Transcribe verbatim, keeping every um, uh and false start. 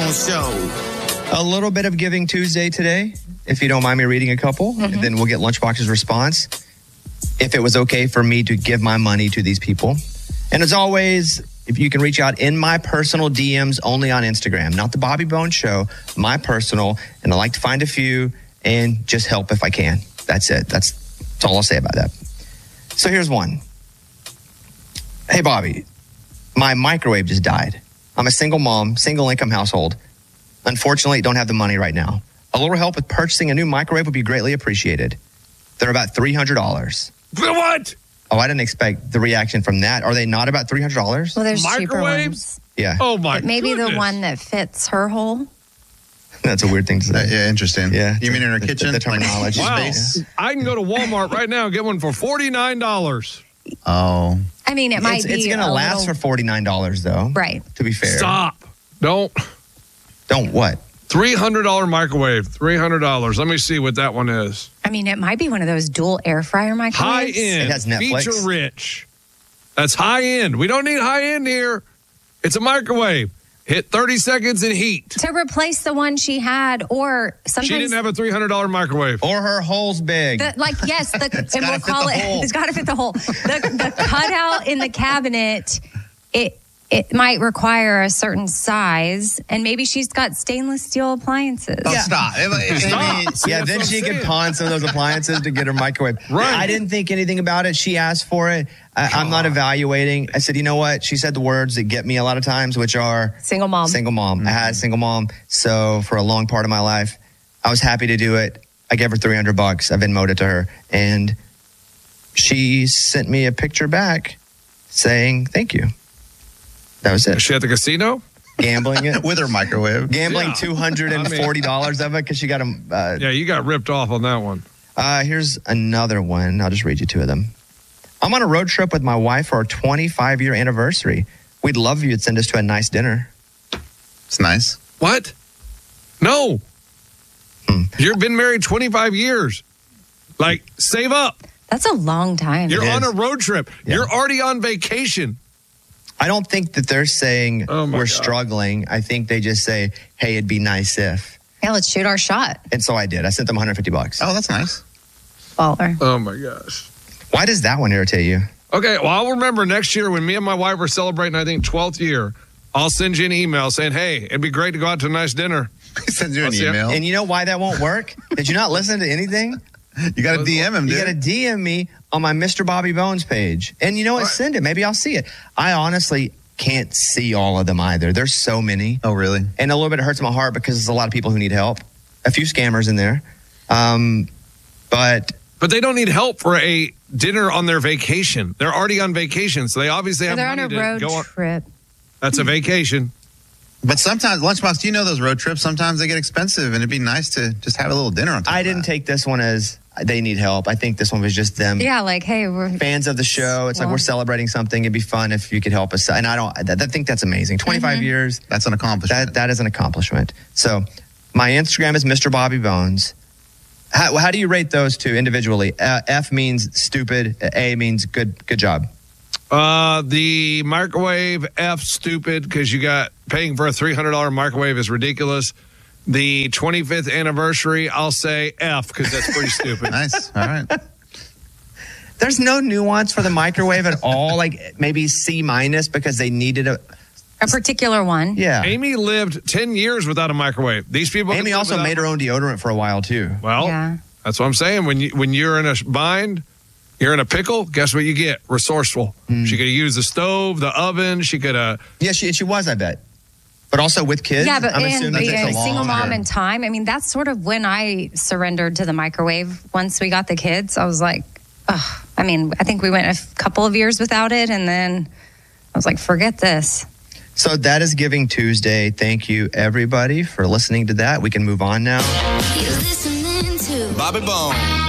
Bone Show. A little bit of Giving Tuesday today, if you don't mind me reading a couple, mm-hmm. and then we'll get Lunchbox's response. If it was okay for me to give my money to these people. And as always, if you can reach out in my personal D Ms only on Instagram, not the Bobby Bones Show, my personal, and I like to find a few and just help if I can. That's it. That's, that's all I'll say about that. So here's one. Hey, Bobby, my microwave just died. I'm a single mom, single income household. Unfortunately, don't have the money right now. A little help with purchasing a new microwave would be greatly appreciated. They're about three hundred dollars. What? Oh, I didn't expect the reaction from that. Are they not about three hundred dollars? Well, there's cheaper Microwaves? ones. Yeah. Oh, my Maybe goodness. the one that fits her hole. That's a weird thing to say. Uh, yeah, interesting. Yeah. You mean in her The- kitchen? the terminology. Like, Wow. space? I can go to Walmart right now and get one for forty-nine dollars. Oh. I mean, it might It's, be it's going to a last little- for forty-nine dollars, though. Right. To be fair. Stop. Don't. Don't what? three hundred dollars microwave. three hundred dollars. Let me see what that one is. I mean, it might be one of those dual air fryer High microwaves. end. It has Netflix. Feature rich. That's high end. We don't need high end here. It's a microwave. Hit thirty seconds and heat. To replace the one she had, or sometimes She didn't have a three hundred dollars microwave. Or her hole's big. the, like yes, the, and gotta we'll fit call the it. hole. It's got to fit the hole. The, the cutout in the cabinet, it it might require a certain size, and maybe she's got stainless steel appliances. Oh, stop. It- it- Stop. See, yeah, that's then what she I'm could saying. pawn some of those appliances to get her microwave. Right. I didn't think anything about it. She asked for it. I, I'm not evaluating. I said, you know what? She said the words that get me a lot of times, which are Single mom. single mom. I had a single mom. So for a long part of my life, I was happy to do it. I gave her three hundred bucks. I Venmoed it to her. And she sent me a picture back saying, thank you. That was Is it. she at the casino? Gambling it. With her microwave. Gambling Yeah. two hundred forty dollars of it because she got a. Uh, Yeah, you got ripped off on that one. Uh, here's another one. I'll just read you two of them. I'm on a road trip with my wife for our twenty-five year anniversary. We'd love if you'd send us to a nice dinner. It's nice. What? No. Hmm. You've been married twenty-five years. Like, save up. That's a long time. You're It on is. a road trip. Yeah. You're already on vacation. I don't think that they're saying Oh, my we're God. struggling. I think they just say, hey, it'd be nice if. Yeah, let's shoot our shot. And so I did. I sent them one hundred fifty bucks. Oh, that's nice. Baller. Oh, my gosh. Why does that one irritate you? Okay, well, I'll remember next year when me and my wife are celebrating, I think, twelfth year, I'll send you an email saying, hey, it'd be great to go out to a nice dinner. He sends you I'll an see it. email. And you know why that won't work? Did you not listen to anything? You got to D M him, You dude. got to D M me on my Mister Bobby Bones page. And you know what? All right. Send it. Maybe I'll see it. I honestly can't see all of them either. There's so many. Oh, really? And a little bit hurts my heart because there's a lot of people who need help. A few scammers in there. Um, but But they don't need help for a dinner on their vacation. They're already on vacation, so they obviously have They're on money a to road go on. trip. That's a vacation. But sometimes, Lunchbox, do you know those road trips? Sometimes they get expensive, and it'd be nice to just have a little dinner on top I of didn't that. take this one as they need help. I think this one was just them. Yeah, like, hey, we're Fans of the show. It's like Well- we're celebrating something. It'd be fun if you could help us. And I don't, I, I think that's amazing. twenty-five years. That's an accomplishment. That that is an accomplishment. So my Instagram is Mister Bobby Bones. How, how do you rate those two individually? Uh, F means stupid. A means good. Good job. Uh, the microwave F stupid because you got paying for a three hundred dollars microwave is ridiculous. The twenty-fifth anniversary, I'll say F because that's pretty stupid. Nice. All right. There's no nuance for the microwave at all. Like maybe C minus because they needed a. a particular one. Yeah. Amy lived ten years without a microwave. These people. Amy also made her own deodorant for a while too. Well, Yeah. that's what I'm saying. When you when you're in a bind, you're in a pickle. Guess what you get? Resourceful. Mm. She could have used the stove, the oven. She could have. Yeah, she she was. I bet. But also with kids. Yeah, but I'm and, assuming takes a and long single mom time. and time. I mean, that's sort of when I surrendered to the microwave. Once we got the kids, I was like, ugh. I mean, I think we went a f- couple of years without it, and then I was like, forget this. So that is Giving Tuesday. Thank you, everybody, for listening to that. We can move on now. You're listening to Bobby Bones.